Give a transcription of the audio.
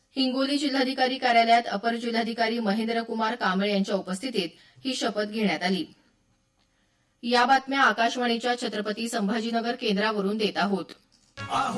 हिंगोली जिल्हाधिकारी कार्यालयात अपर जिल्हाधिकारी महेंद्रकुमार कांबळे यांच्या उपस्थितीत ही शपथ घेण्यात आली. या बातम्या आकाशवाणीच्या छत्रपती संभाजीनगर केंद्रावरून देत आहोत.